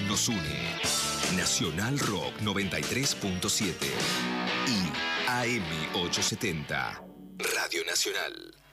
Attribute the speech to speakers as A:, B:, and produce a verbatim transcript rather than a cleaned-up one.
A: nos une. Nacional Rock noventa y tres punto siete y A M ochocientos setenta. Radio Nacional.